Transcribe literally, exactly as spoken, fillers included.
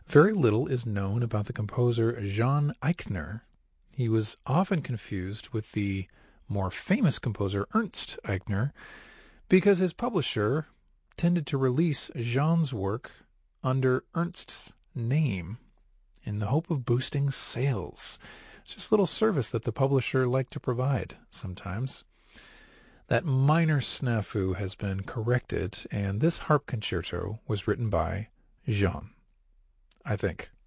Very little is known about the composer Jean Eichner. He was often confused with the more famous composer Ernst Eichner because his publisher tended to release Jean's work under Ernst's name in the hope of boosting sales. It's just a little service that the publisher liked to provide sometimes. That minor snafu has been corrected, and this harp concerto was written by Jean, I think.